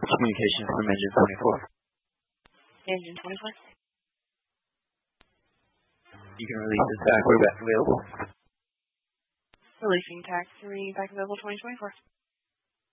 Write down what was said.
Communications from Engine 24. Engine 24. You can release this back. We're back available. Releasing tax 3 back available 2024.